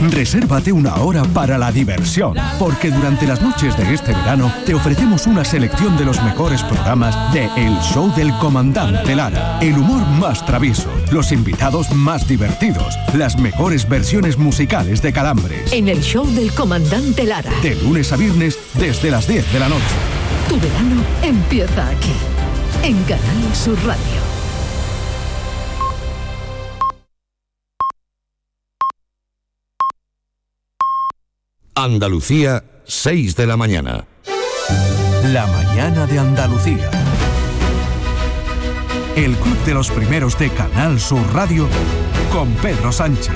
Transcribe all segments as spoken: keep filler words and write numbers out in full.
Resérvate una hora para la diversión, porque durante las noches de este verano te ofrecemos una selección de los mejores programas de El Show del Comandante Lara. El humor más travieso, los invitados más divertidos, las mejores versiones musicales de Calambres. En El Show del Comandante Lara. De lunes a viernes desde las diez de la noche. Tu verano empieza aquí, en Canal Sur Radio. Andalucía, seis de la mañana. La mañana de Andalucía. El Club de los Primeros de Canal Sur Radio con Pedro Sánchez.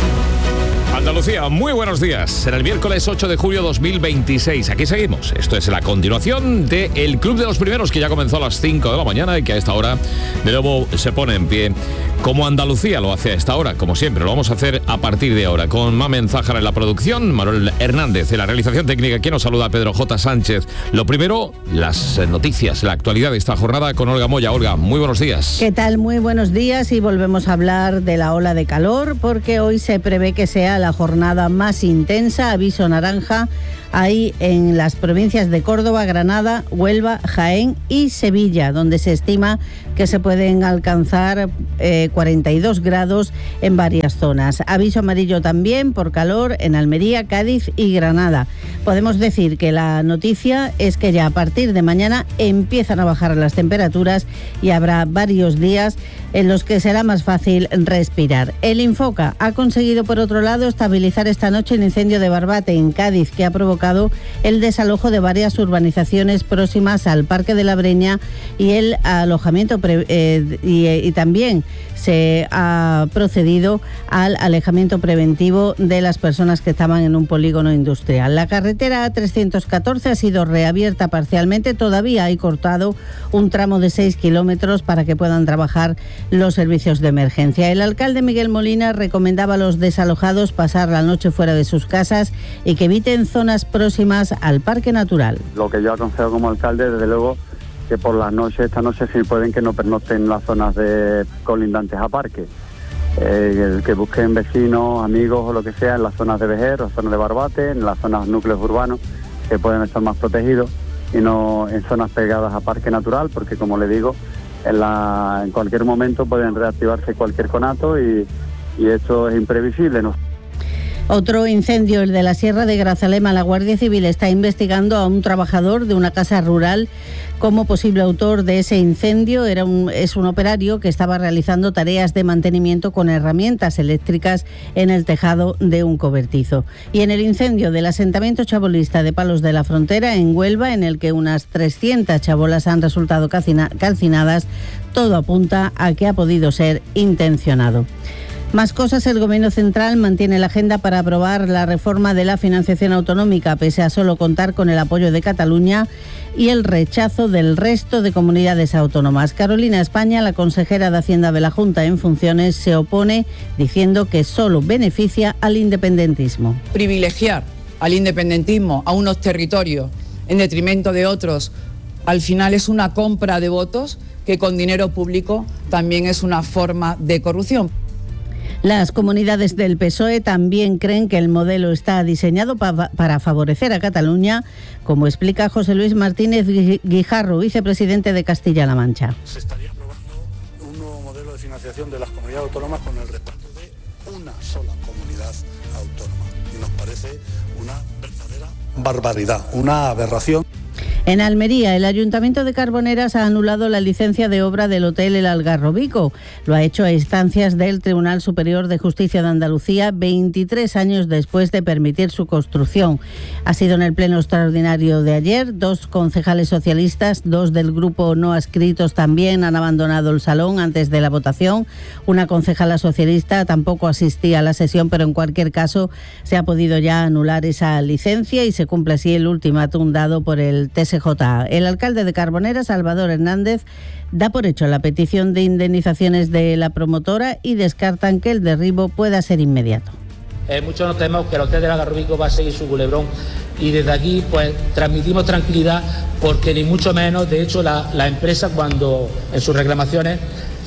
Andalucía, muy buenos días. Será el miércoles ocho de julio de dos mil veintiséis. Aquí seguimos. Esto es la continuación de El Club de los Primeros, que ya comenzó a las cinco de la mañana y que a esta hora de nuevo se pone en pie. Como Andalucía lo hace a esta hora, como siempre, lo vamos a hacer a partir de ahora. Con Mamen Zájara en la producción, Manuel Hernández en la realización técnica. Quien nos saluda, Pedro J. Sánchez. Lo primero, las noticias, la actualidad de esta jornada con Olga Moya. Olga, muy buenos días. ¿Qué tal? Muy buenos días, y volvemos a hablar de la ola de calor, porque hoy se prevé que sea la jornada más intensa. Aviso naranja ahí en las provincias de Córdoba, Granada, Huelva, Jaén y Sevilla, donde se estima que se pueden alcanzar eh, cuarenta y dos grados en varias zonas. Aviso amarillo también por calor en Almería, Cádiz y Granada. Podemos decir que la noticia es que ya a partir de mañana empiezan a bajar las temperaturas y habrá varios días en los que será más fácil respirar. El Infoca ha conseguido, por otro lado, estabilizar esta noche el incendio de Barbate en Cádiz, que ha provocado el desalojo de varias urbanizaciones próximas al Parque de la Breña y el alojamiento pre- eh, y, y también se ha procedido al alejamiento preventivo de las personas que estaban en un polígono industrial. La carretera A trescientos catorce ha sido reabierta parcialmente. Todavía hay cortado un tramo de seis kilómetros para que puedan trabajar los servicios de emergencia. El alcalde Miguel Molina recomendaba a los desalojados pasar la noche fuera de sus casas y que eviten zonas próximas al Parque Natural. Lo que yo aconsejo como alcalde, desde luego, que por las noches, esta noche, si pueden, que no pernocten en las zonas de colindantes a parque. Eh, que busquen vecinos, amigos o lo que sea en las zonas de Vejer, las zonas de Barbate, en las zonas núcleos urbanos, que pueden estar más protegidos, y no en zonas pegadas a Parque Natural, porque, como le digo, en, la, en cualquier momento pueden reactivarse cualquier conato y, y esto es imprevisible, ¿no? Otro incendio, el de la Sierra de Grazalema. La Guardia Civil está investigando a un trabajador de una casa rural como posible autor de ese incendio. Era un, es un operario que estaba realizando tareas de mantenimiento con herramientas eléctricas en el tejado de un cobertizo. Y en el incendio del asentamiento chabolista de Palos de la Frontera, en Huelva, en el que unas trescientas chabolas han resultado calcinadas, todo apunta a que ha podido ser intencionado. Más cosas. El Gobierno central mantiene la agenda para aprobar la reforma de la financiación autonómica, pese a solo contar con el apoyo de Cataluña y el rechazo del resto de comunidades autónomas. Carolina España, la consejera de Hacienda de la Junta en funciones, se opone diciendo que solo beneficia al independentismo. Privilegiar al independentismo, a unos territorios, en detrimento de otros, al final es una compra de votos que con dinero público también es una forma de corrupción. Las comunidades del P S O E también creen que el modelo está diseñado pa- para favorecer a Cataluña, como explica José Luis Martínez Guijarro, vicepresidente de Castilla-La Mancha. Se estaría aprobando un nuevo modelo de financiación de las comunidades autónomas con el respaldo de una sola comunidad autónoma. Y nos parece una verdadera barbaridad, una aberración. En Almería, el Ayuntamiento de Carboneras ha anulado la licencia de obra del Hotel El Algarrobico. Lo ha hecho a instancias del Tribunal Superior de Justicia de Andalucía, veintitrés años después de permitir su construcción. Ha sido en el pleno extraordinario de ayer. Dos concejales socialistas, dos del grupo no adscritos, también han abandonado el salón antes de la votación. Una concejala socialista tampoco asistía a la sesión, pero en cualquier caso se ha podido ya anular esa licencia y se cumple así el ultimátum dado por el T S J. El alcalde de Carbonera, Salvador Hernández, da por hecho la petición de indemnizaciones de la promotora y descartan que el derribo pueda ser inmediato. Eh, muchos nos tememos que el Hotel del Algarrobico va a seguir su culebrón y desde aquí pues transmitimos tranquilidad porque ni mucho menos, de hecho la, la empresa cuando en sus reclamaciones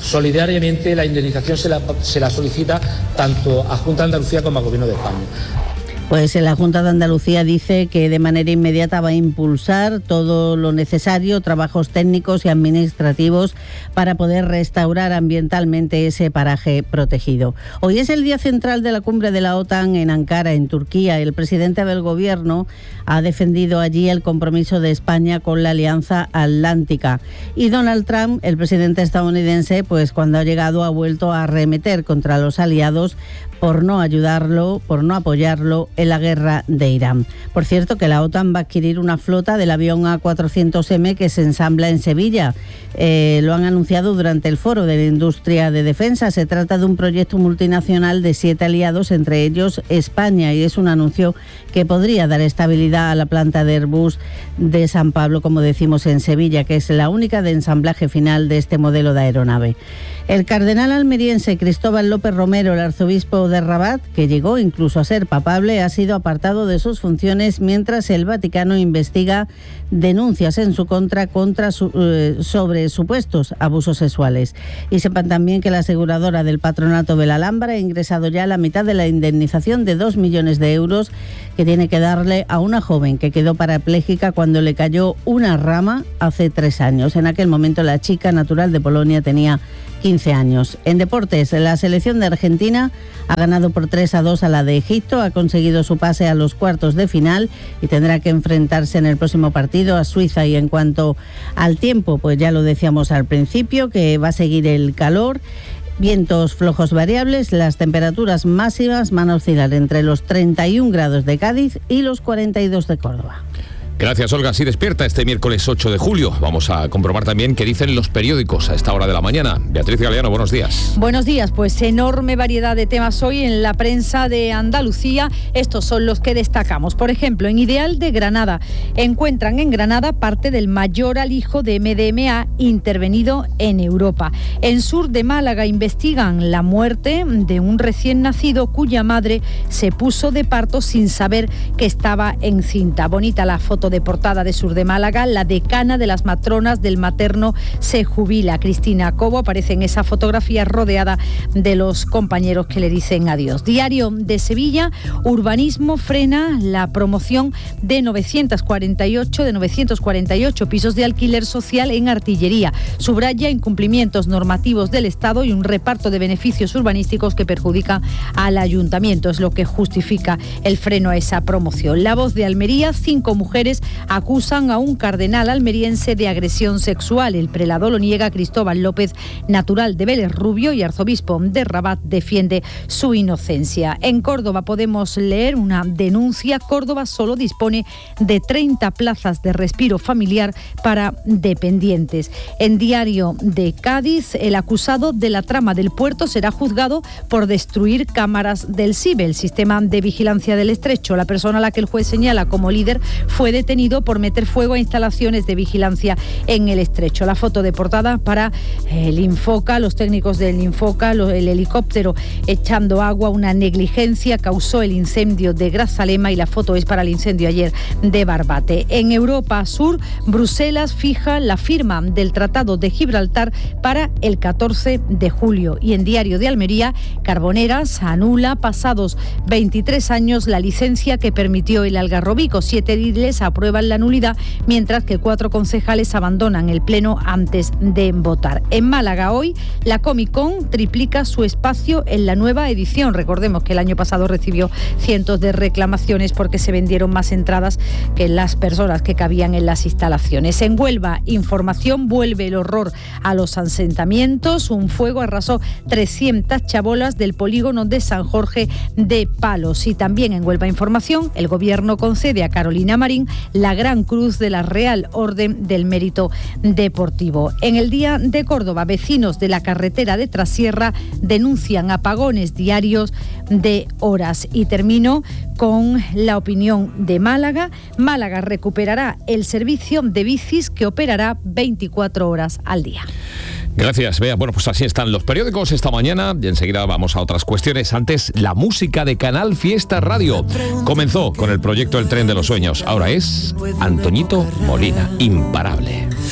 solidariamente la indemnización se la, se la solicita tanto a Junta de Andalucía como al Gobierno de España. Pues la Junta de Andalucía dice que de manera inmediata va a impulsar todo lo necesario, trabajos técnicos y administrativos para poder restaurar ambientalmente ese paraje protegido. Hoy es el día central de la cumbre de la OTAN en Ankara, en Turquía. El presidente del Gobierno ha defendido allí el compromiso de España con la Alianza Atlántica. Y Donald Trump, el presidente estadounidense, pues cuando ha llegado ha vuelto a arremeter contra los aliados por no ayudarlo, por no apoyarlo en la guerra de Irán. Por cierto, que la OTAN va a adquirir una flota del avión A cuatrocientos eme que se ensambla en Sevilla. Eh, lo han anunciado durante el Foro de la Industria de Defensa. Se trata de un proyecto multinacional de siete aliados, entre ellos España, y es un anuncio que podría dar estabilidad a la planta de Airbus de San Pablo, como decimos, en Sevilla, que es la única de ensamblaje final de este modelo de aeronave. El cardenal almeriense Cristóbal López Romero, el arzobispo de Rabat, que llegó incluso a ser papable, ha sido apartado de sus funciones mientras el Vaticano investiga denuncias en su contra, contra su, eh, sobre supuestos abusos sexuales. Y sepan también que la aseguradora del Patronato de la Alhambra ha ingresado ya la mitad de la indemnización de dos millones de euros que tiene que darle a una joven que quedó parapléjica cuando le cayó una rama hace tres años. En aquel momento la chica, natural de Polonia, tenía quince años. En deportes, la selección de Argentina ha ganado por tres a dos a la de Egipto, ha conseguido su pase a los cuartos de final y tendrá que enfrentarse en el próximo partido a Suiza. Y en cuanto al tiempo, pues ya lo decíamos al principio, que va a seguir el calor, vientos flojos variables, las temperaturas máximas van a oscilar entre los treinta y un grados de Cádiz y los cuarenta y dos de Córdoba. Gracias, Olga. Así despierta este miércoles ocho de julio. Vamos a comprobar también qué dicen los periódicos a esta hora de la mañana. Beatriz Galeano, buenos días. Buenos días. Pues enorme variedad de temas hoy en la prensa de Andalucía. Estos son los que destacamos. Por ejemplo, en Ideal de Granada encuentran en Granada parte del mayor alijo de eme de eme a intervenido en Europa. En Sur de Málaga investigan la muerte de un recién nacido cuya madre se puso de parto sin saber que estaba encinta. Bonita la foto de portada de Sur de Málaga. La decana de las matronas del materno se jubila. Cristina Cobo aparece en esa fotografía rodeada de los compañeros que le dicen adiós. Diario de Sevilla, urbanismo frena la promoción de novecientos cuarenta y ocho de novecientos cuarenta y ocho pisos de alquiler social en Artillería. Subraya incumplimientos normativos del Estado y un reparto de beneficios urbanísticos que perjudica al ayuntamiento. Es lo que justifica el freno a esa promoción. La Voz de Almería, cinco mujeres acusan a un cardenal almeriense de agresión sexual. El prelado lo niega. Cristóbal López, natural de Vélez Rubio y arzobispo de Rabat, defiende su inocencia. En Córdoba podemos leer una denuncia. Córdoba solo dispone de treinta plazas de respiro familiar para dependientes. En Diario de Cádiz, el acusado de la trama del puerto será juzgado por destruir cámaras del SIBE, el sistema de vigilancia del estrecho. La persona a la que el juez señala como líder fue detenido por meter fuego a instalaciones de vigilancia en el estrecho. La foto de portada para el Infoca, los técnicos del Infoca, el helicóptero echando agua, una negligencia causó el incendio de Grazalema, y la foto es para el incendio ayer de Barbate. En Europa Sur, Bruselas fija la firma del Tratado de Gibraltar para el catorce de julio. Y en Diario de Almería, Carboneras anula pasados veintitrés años la licencia que permitió el Algarrobico. Siete ediles aprueban la nulidad, mientras que cuatro concejales abandonan el pleno antes de votar. En Málaga hoy, la Comic Con triplica su espacio en la nueva edición. Recordemos que el año pasado recibió cientos de reclamaciones porque se vendieron más entradas que las personas que cabían en las instalaciones. En Huelva, información, vuelve el horror a los asentamientos. Un fuego arrasó trescientas chabolas del polígono de San Jorge de Palos. Y también en Huelva Información, el Gobierno concede a Carolina Marín la Gran Cruz de la Real Orden del Mérito Deportivo. En el Día de Córdoba, vecinos de la carretera de Trasierra denuncian apagones diarios de horas. Y termino con la opinión de Málaga. Málaga recuperará el servicio de bicis que operará veinticuatro horas al día. Gracias, Bea. Bueno, pues así están los periódicos esta mañana y enseguida vamos a otras cuestiones. Antes, la música de Canal Fiesta Radio. Comenzó con el proyecto El Tren de los Sueños. Ahora es Antoñito Molina, imparable.